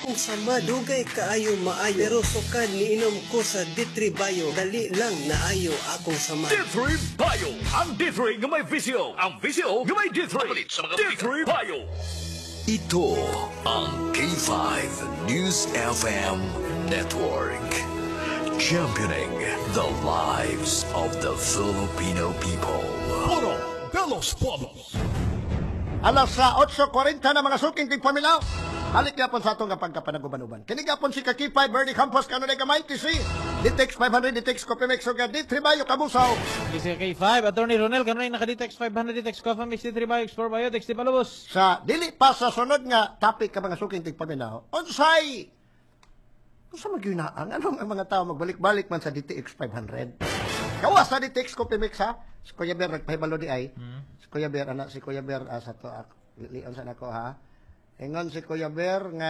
Kung sama dugay kaayo maayo, pero sukad niinom ko sa D3 Bio, dali lang naayo akong sama. D3 Bio! Ang D3 nga may visyo! Ang visyo nga may D3! D3 Bio! Ito ang K5 News FM Network. Championing the lives of the Filipino people. Puro Belos Polos! Alas sa 8:40 na mga suking tigpaminaw. Halik yapon sa atong pagkapanaguban-uban. Kini gapon si Kakipay, Bernie Campos, kanunay kamay, TC. Ditex 500, Ditex Copimix, Sugar, D3 Bayo, Kabusaw. DCK5, Attorney Ronel, kanunay naka-Ditex 500, Ditex Copimix, D3 Bayo, Explore Bayo, Ditex Palubos. Sa dili pa sa sunod nga topic ka mga suking tigpaminaw, unsay magyunaan? Anong ang mga tao magbalik-balik man sa DTX 500? Kawas sa DTX Copimix, ha? Si Kuya Ber, nagpahibalo di ay. Si Kuya Ber, anak, si Kuya Ber, sa to, lion sa nako, ha? Ingon si Kuya Ber nga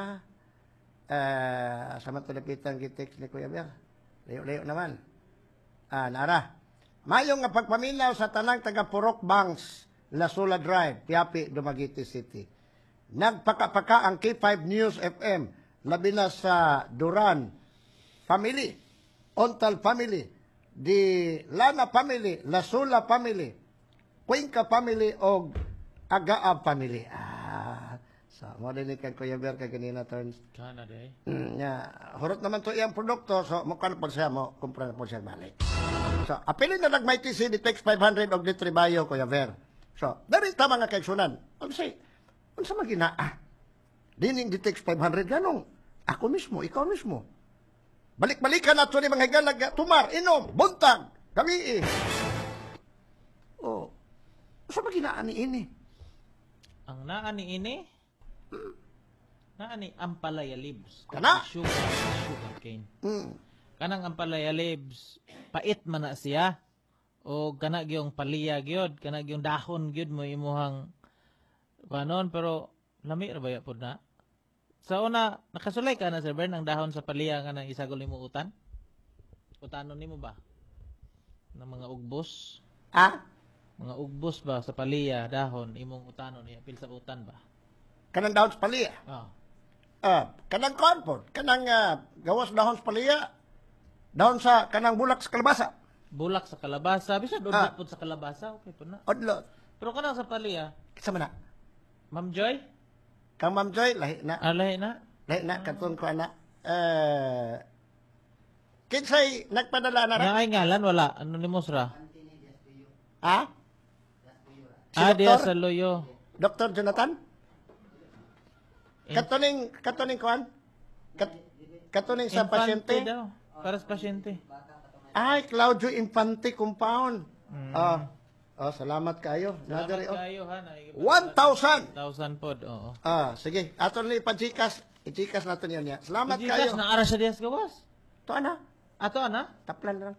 sa matulapitan gitex ni Kuya Ber. Layo-layo naman. Nara. Mayong nga pagpaminaw sa tanang taga Purok Banks, Lasula Drive, Piapi, Dumaguete City. Nagpakapaka ang K5 News FM, labi na sa Duran family, Ontal family, di Lana family, Lasula family, Cuenca family, o Agaab family. So, mo din kang Kuya Ber kay ganina turns. Kana day. Hurot naman to iyang produkto, so mo kan po siya mo kumpra na po siya balik. So, apilin na nagmay TC Ditex 500 og D3 Bayo, Kuya Ber. So, dari ta mga kaigsunan. Unsa magina? Dining Ditex 500 ganong ako mismo, ikaw mismo. Balik-balikan nato ni mga higalag, tumar, inom, buntag, kami. Oh. Unsa magina ani ini? Ang naani ini, naani ampalaya leaves. Kana? Sugar cane. Mm. Kanang ampalaya leaves, pait man na siya. O kana gyung paliya gyud, kana gyung dahon gyud mo imuhang kanon, pero lami ra baya pud na. Sa una, nakasulay ka na Sir Bern ang dahon sa paliya nga nang isagol nimo utan? Utanon nimo ba? Ng mga ugbos? Mga ugbos ba sa paliya, dahon, imong utanon, iapil sa utan ba? Kanang dahon sa paliya. Kanang konpon, kanang gawas dahon sa paliya. Dahon sa kanang bulak sa kalabasa. Bulak sa kalabasa, bisa udlot pud sa kalabasa, okay po na. Odlot. Pero kanang sa paliya, Kasama na. Ma'am Joy? Kang Ma'am Joy, lahi na. Alay na. Lahi na, katong ko na. Kinsay nagpadala na Nga ay ngalan, wala. Anonymous ra. Si Dia Dr. sa Loyo. Dr. Jonathan? Katuning kuan? Katuning sa Infante pasyente? daw. Para sa pasyente. Ay, Claudio Infante Compound. Salamat kayo. Salamat Nadari, oh. kayo, ha. 1,000. 1,000 pod, oo. Sige. Ato na ipajikas. Ijikas natin yan. Salamat Ijikas kayo. na ara sa Dias gawas. Ito, ana. Ato, ana? Taplan lang.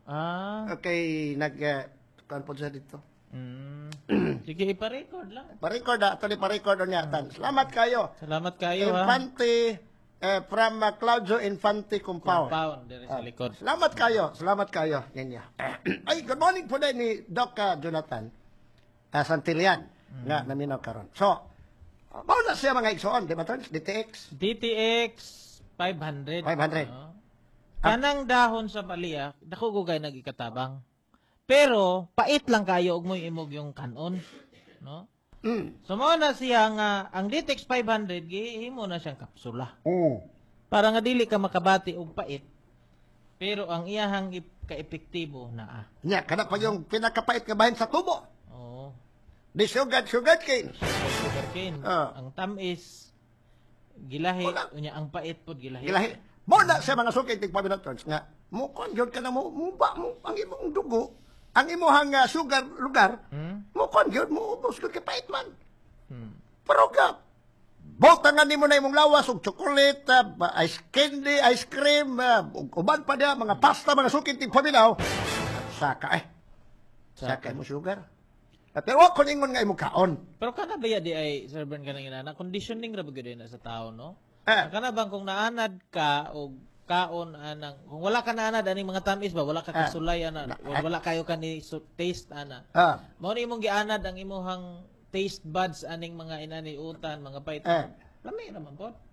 Okay, kuan po siya dito. Sige, ipa-record lang. Pa-record, ato ni pa-record niya. Salamat kayo. Salamat kayo, ha. Infante, from Claudio Infante Compound. Compound, dire sa likod. Salamat kayo. Yan niya. Ay, good morning po din ni Doc Jonathan Santilian nga naminaw karon. So, mao na siya mga igsoon, di ba Tons? DTX DTX 500. 500. Kanang dahon sa paliya, dako gugay nagikatabang. Pero pait lang kayo ug mo imog yung kanon, no? So mo na siya nga ang DTX 500 gihimo na siyang kapsula. Para nga dili ka makabati og pait. Pero ang iyahang ka-epektibo naa. Nya, kana pa yung pinakapait nga bahin sa tubo. Oo. Di sugar cane. Sugarcane. Ang tamis gilahi unya ang pait pod gilahi. Gilahi. Mo na siya mga sukay tig pabinatons nga mo kon gyud kana mo ba mo ang imong dugo, ang imuhang sugar lugar. Mo kon gyud mo ubos gyud kay pait man. Pero ka Boltangan nimo na imong lawas og chocolate, ice candy, ice cream, uban pa dia mga pasta, mga sukit tig paminaw. Saka Saka mo sugar. Pero wa ko ningon nga imong kaon. Pero kana ba ya di ay Sir Ben kanang inana conditioning ra bagay na sa tao, no? Kana bang kung naanad ka og kaon anang kung wala ka naanad aning mga tamis ba wala ka kasulay ana wala kayo kani taste ana. Mao ni imong gianad ang imuhang taste buds aning mga inani utan, mga pait. Lami naman po.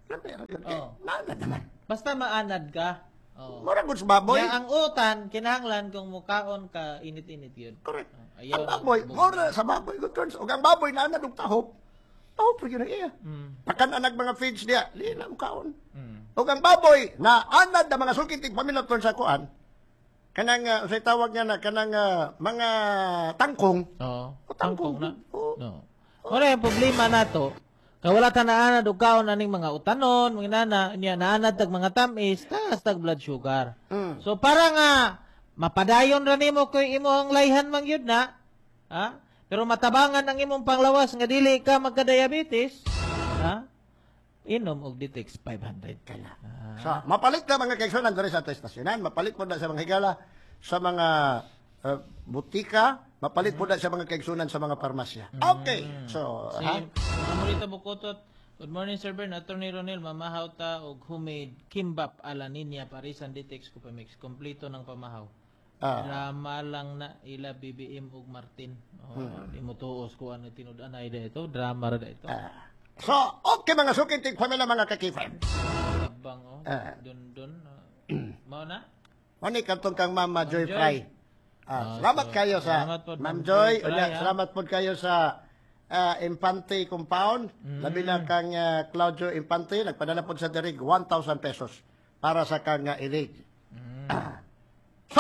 Lamira gyud. Oh. Naanad naman. Basta maanad ka. Oh. Mura gud sa baboy. Ya, ang utan, kinahanglan kung mukaon ka, init-init yun. Correct. Ayaw Ang baboy, mura sa baboy good turns. Ug ang baboy naanad og tahop. Tahop gyud na iya. Pakan anag mga feeds diya, di na mukaon. Ug ang baboy na anad na mga sukitig pamilya turn sa kuan. Kanang sa tawag niya na kanang mga tangkong. Oo. Tangkong. Tangkong na. Oo. No. Wala yung problema na to. Kawala ta naanad og kaon aning mga utanon, mga nana, niya naanad tag mga tamis, taas tag blood sugar. So para nga mapadayon ra nimo koy imong layhan man gyud na. Ha? Pero matabangan ang imong panglawas nga dili ka magka-diabetes. Ha? Inom og Ditex 500 ka na. So, mapalit na mga kaigsunan diri sa ato estasyonan, mapalit po na sa mga higala, sa mga butika, mapalit po na sa mga kaigsunan sa mga parmasya. Okay. So, Si Mamulita Bukutot, good morning Sir Ben, Attorney Ronel, mamahaw ta og homemade kimbap ala ninya parisan Ditex Kupamix, kompleto ng pamahaw. Drama lang na ila BBM ug Martin. Di mo tuos ko ano tinud-an ay ito, drama ra ito. so, okay mga sukitig pamilya mga kakifan. Tabang dun mao na. Mani katong kang Mama Joy Joy. Fry. Salamat kayo sa salamat po, Ma'am Ma'am Joy. Joy Fry, ha? Salamat po kayo sa Infante Compound. Labi na kang Claudio Infante. Nagpadala po sa Derig 1,000 pesos para sa kang ilig. So,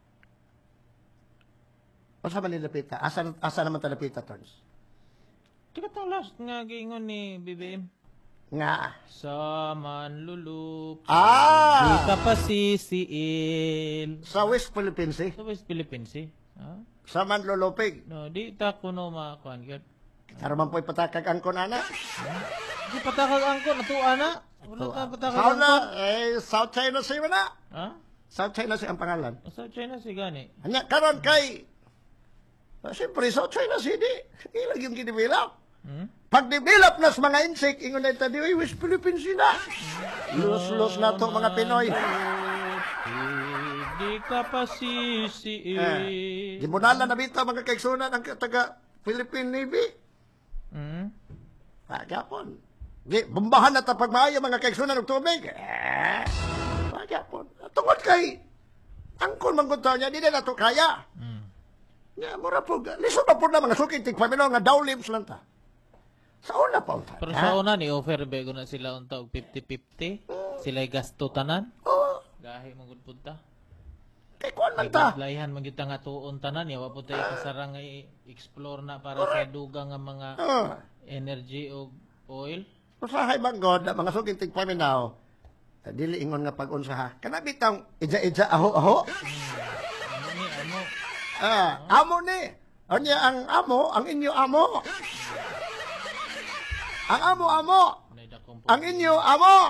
asa man nilapita? Asa naman talapita, Tons? Di ba tong last nga giingon ni BBM? Nga. Sa manlulup. Di Ah! ka pa sisiil. Sa West Philippines, Sa West Philippines eh. Ha? sa Manlolopig. No, di ta kuno makuan gyud. Taraman po'y patakag ang kunana. Di patakag angko natuwa na. Wala ta patakag Sauna, angko. South China Sea man na. Ha? South China Sea ang pangalan. Sa China si gani. Anya, karon kay, siyempre, South China Sea, di, ilag yung gidevelop. Pag-develop na sa mga insect, ingon na ito, di, West Philippines na. Los na to mga Pinoy. Di ka pa sisiil. Gibunala na bita mga kaigsunan ang taga Philippine Navy. Pagapon. Di, bumbahan na tapag maayo mga kaigsunan ng tubig. Pagapon. Tungod kay, angkol mangguntaw niya, di na to kaya. Nga, mura po, lisod na po na mga sukitig pamilyo nga daw limbs lang ta. Sa una po. Pero sa una ni offer bego na sila unta og 50-50. Sila gasto tanan. Oo. Gahi man gud punta. Kay kuan man ta. Layhan man gyud ta nga tuon tanan ya wa po tayo kasarang explore na para sa dugang nga mga energy o oil. Usahay bang God, mga sukitig pamilyo, dili ingon nga pag-unsa ha. Kana bitang ija-ija aho-aho. Ano ni ano? Amo ni. Anya ang amo, ang inyo amo. Ang amo-amo. Nay dakong po. Ang inyo amo.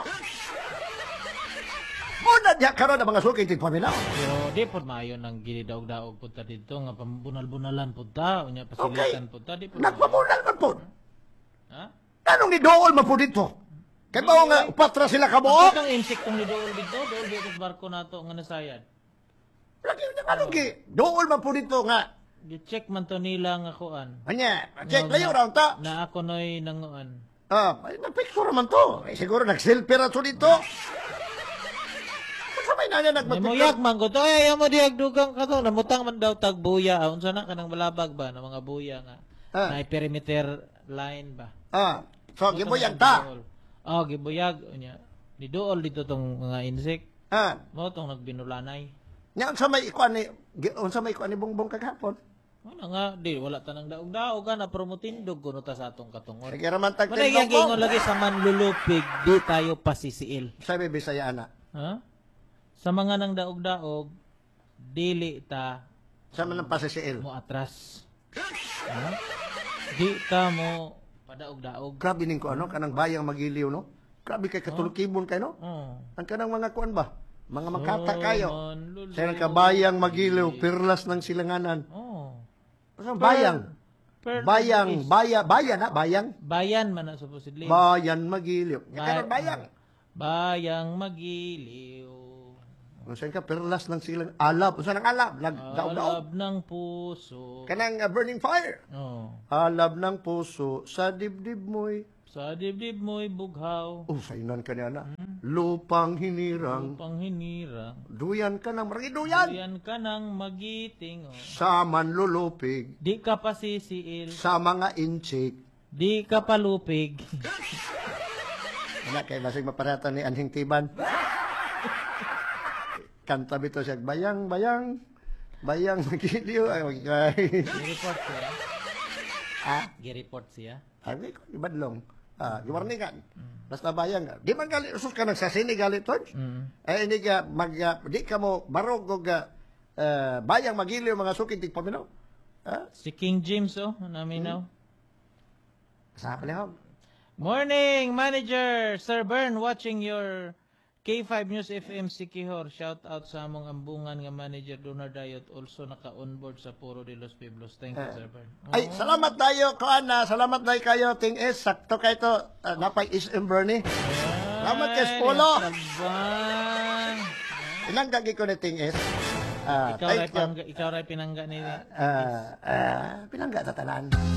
Muna diya karon ang mga sukitig pamilyo. Yo, di pod maayo nang ginidaog-daog punta dito nga pambunal-bunalan punta unya pasilitan punta di pod. Nagpamunal man po. Ha? Anong ni Dool man po dito? Kaya ba nga upatra sila Ang kabuok? itong insektong ni Dool dito sa barko nato nga nasayad. Lagi na anong gi? Dool man po dito nga. Gi-check man to nila nga kuan. Anya, check layo raw ta. Na ako noy nanguan. Nagpicture man to. Siguro nag-selfie ra to dito. Sabay na niya Namuyak nagpapicture. man ko to. Ay, mo diag dugang ka to. Namutang man daw tag buya. Unsa na kanang balabag ba na mga buya nga. Na perimeter line ba. So, gibuyag ta. Oh, gibuyag unya. Ni Dool dito tong mga insect. Mo tong nagbinulanay. Nya unsa may ikuan ni Bongbong kagahapon. Wala nga, di, wala tanang daog-daog ka na promotindog kuno ta sa atong katungod. Sige raman tag Wala yung gingon lagi sa manlulupig, di tayo pasisiil. Sabi Bisaya ana. Ha? Sa mga nang daog-daog, dili ta Sa man ang pasisiil. mo atras. Ha? Di ta mo padaog-daog. Grabe ning ko ano kanang bayang magiliw no. Grabe kay katulkibon kay no. Oh. Ang kanang mga kuan ba? Mga makata kayo. manlulupig. Sa kabayang magiliw, pirlas ng silanganan. Oh. Ano bayang? Bayang, bayan ha, bayang. Bayan man na supposedly. Bayan magiliw. Nga karon bayang. Bayang magiliw. Saan ka pirlas ng silang alab. Saan ang alab? Nagdaog-daog. Alab ng puso. Kanang burning fire. Oh. Alab ng puso sa dibdib mo'y Sa dibdib mo'y bughaw. Oh, sainan ka niya na. Lupang hinirang. Upang hinirang. Duyan ka ng maragi duyan. Diyan ka nang magiting. Oh. Sa manlulupig. Di ka pa sisiil. Sa mga inchik. Di ka pa lupig. Wala kay basig maparata ni Anhing Tiban. Kanta bito siya, bayang, bayang, bayang, magiliw. Ay, Gi-report siya. ah, Gi-report siya. ay, ko, ibadlong. Ah, giwarningan. Basta bayang. Di man gali, usus ka nagsasini gali, Tons. Eh, hindi ka, di ka mo, barog o bayang magiliw mga sukin, tigpaminaw. Ah, Si King James, oh, naminaw. sa palihog. Morning, manager! Sir Bern, watching your K5 News FM Sikihor. Shout out sa among ambungan nga manager Donar Dayot. Also naka-onboard sa Puro de los Pueblos. Thank you, Sir Bern. Ay, salamat tayo, Koana. Salamat tayo kayo, Ting S. Sakto kayo to. Napay is Bernie. Salamat kay Polo. Labang! Ilang gagi ko ni Ting S. Ikaw ray pinangga ni... Pinangga sa tanan.